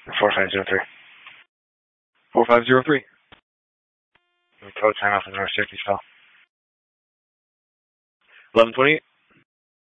4503. 4503. Code time off of North Syracuse Fell. 1128.